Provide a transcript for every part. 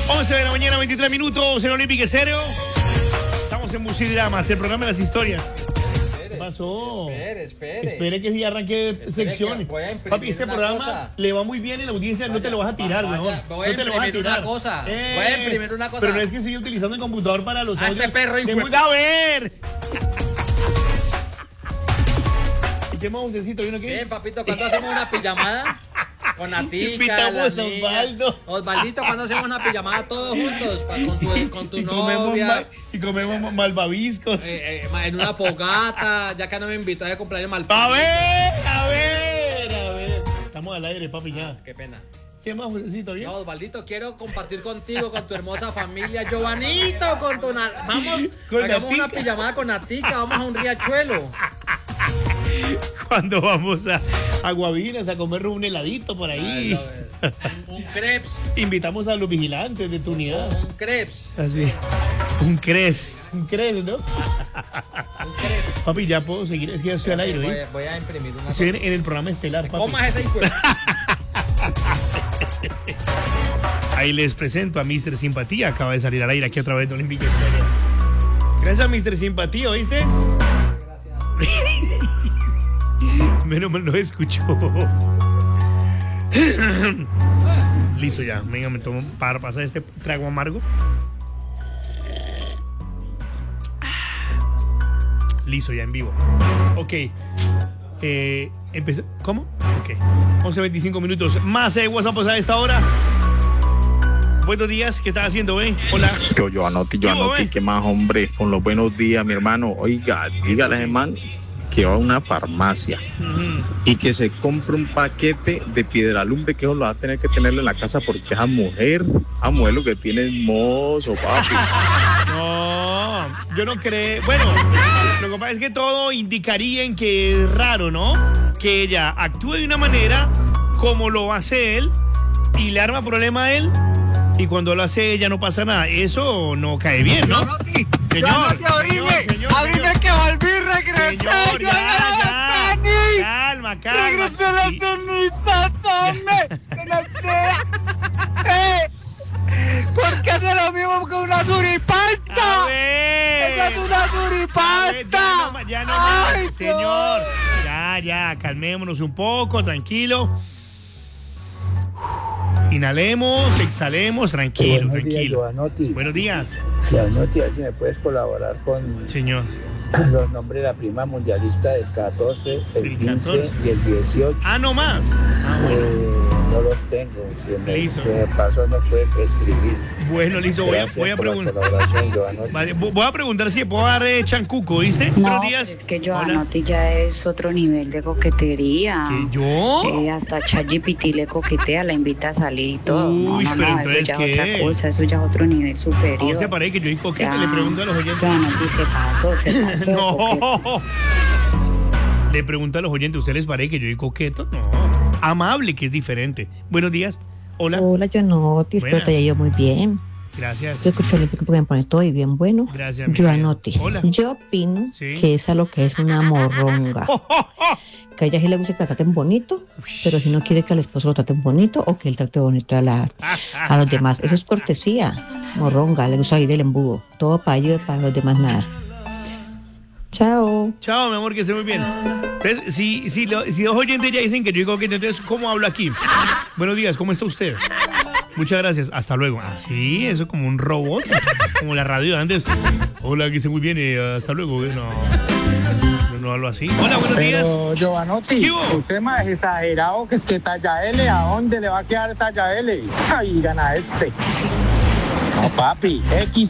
11 de la mañana, 23 minutos en Olímpica Estéreo. Estamos en Musidramas, el programa de las historias. ¿Qué pasó? Espere que si arranque secciones. Papi, este programa le va muy bien en la audiencia, no te lo vas a tirar, weón. Voy a imprimir una cosa. Voy a imprimir una cosa. Pero no es que estoy utilizando el computador para los audios. Este perro ¡A ver! ¿Y qué más, Josecito? ¿Vino qué? Bien, papito, ¿cuándo hacemos una pijamada? Con Natica, invitamos a Osvaldo. Osvaldito, ¿cuándo hacemos una pijamada todos juntos? Con tu novia. Y comemos malvaviscos. En una fogata, ya que no me invitó a cumpleaños malvaviscos. A ver. Estamos al aire, papi, ya. Qué pena. ¿Qué más, Josecito? ¿Bien? No, Osvaldito, quiero compartir contigo, con tu hermosa familia. Giovanito, con tu... Vamos, hagamos una pijamada con Natica, vamos a un riachuelo. Cuando vamos a Guavinas a comer un heladito por ahí. Un crepes. Invitamos a los vigilantes de tu unidad. Un crepes. Así. Un cres, ¿no? Un cres. Papi, ya puedo seguir, es que ya estoy al aire. Voy a imprimir una. Estoy en el programa estelar, papi. ¿Cómo es ese hijo? Ahí les presento a Mr. Simpatía. Acaba de salir al aire aquí otra vez de Olímpica Estéreo. Gracias a Mr. Simpatía, ¿oíste? Menos mal no escuchó. Listo ya. Venga, me tomo para pasar este trago amargo. Listo ya en vivo. Ok. ¿Cómo? Ok. 11:25 minutos. Más WhatsApp a esta hora. Buenos días, ¿qué estás haciendo, güey? Hola. Yo anoté, ¿qué más, hombre? Con los buenos días, mi hermano. Oiga, dígale, hermano, que va a una farmacia y que se compre un paquete de piedralumbre, que eso lo va a tener que tenerlo en la casa porque esa mujer lo que tiene es mozo, papi. No, yo no creo. Bueno, lo que pasa es que todo indicaría en que es raro, ¿no? Que ella actúe de una manera como lo hace él y le arma problema a él. Y cuando lo hace ella no pasa nada. Eso no cae bien, ¿no? Señor, abrime que volví, regresé. Señor, ya. Calma. Regresé a las cenizas, hombre. Que no sea. ¿Por qué hace lo mismo que una suripanta? A ver. ¡Esa es una suripanta! Ya no más, señor. Ya, calmémonos un poco, tranquilo. Inhalemos, exhalemos, tranquilo. Buenos días. Giovanotti, a ver si me puedes colaborar con Señor. Los nombres de la prima mundialista del 14, el 15 y el 18. No más. No los tengo. Si me pasó no puede escribir. Bueno, listo, voy a preguntar. Vale, voy a preguntar si puedo dar chancuco, ¿viste? No, Buenos días. Es que Giovanotti ya es otro nivel de coquetería. ¿Que yo? Hasta ChatGPT le coquetea, la invita a salir y todo. Uy, no, eso ya es otra cosa, eso ya es otro nivel superior. ¿Cómo se parece que yo soy coqueta? Le pregunto a los oyentes. Giovanotti se pasó. No. Le pregunto a los oyentes, ¿ustedes les parece que yo soy coqueto? No. Amable, que es diferente. Buenos días. Hola. Hola, Giovanotti, espero te haya ido muy bien. Gracias. Yo escucho Olímpico porque me pone todo y bien bueno. Gracias. Giovanotti, yo opino que esa lo que es una morronga. Que a ella sí le gusta que la traten bonito, pero si no quiere que al esposo lo traten bonito o que él trate bonito a los demás. Eso es cortesía. Morronga, le gusta ir del embudo. Todo para ellos, para los demás nada. Chao. Chao, mi amor, que esté muy bien. Entonces, si dos oyentes ya dicen que yo digo que entonces, ¿cómo hablo aquí? Buenos días, ¿cómo está usted? Muchas gracias, hasta luego. Sí, eso como un robot, como la radio de antes. Hola, que esté muy bien, hasta luego. No hablo así. Hola, buenos días. Pero, Giovanotti, usted más exagerado que es que talla L, ¿a dónde le va a quedar talla L? Ay, gana este. No, papi,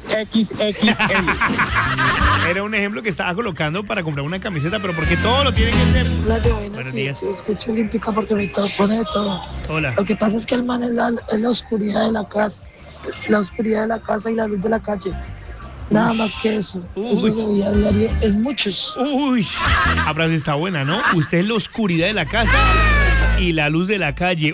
XXXL. Era un ejemplo que estaba colocando para comprar una camiseta, pero porque todo lo tiene que ser. Hola, buenos días. Escucho Olímpica porque me pone de todo. Hola. Lo que pasa es que el man es la oscuridad de la casa. La oscuridad de la casa y la luz de la calle. Nada más que eso. Eso se veía a diario en muchos. Uy, la frase está buena, ¿no? Usted es la oscuridad de la casa y la luz de la calle.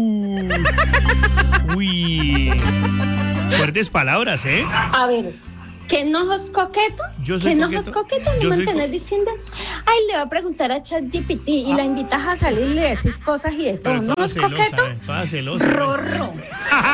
Uy. Fuertes palabras, ¿eh? A ver, ¿que no es coqueto? ¿Que no es coqueto? No mantener diciendo, ay, le va a preguntar a ChatGPT y la invitas a salir y le decís cosas y de todo. ¿No es coqueto? Celosa. Rorro.